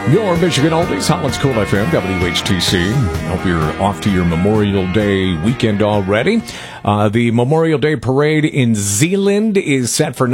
Your Michigan Oldies, Holland's Cool FM, WHTC. Hope you're off to your Memorial Day weekend already. The Memorial Day Parade in Zeeland is set for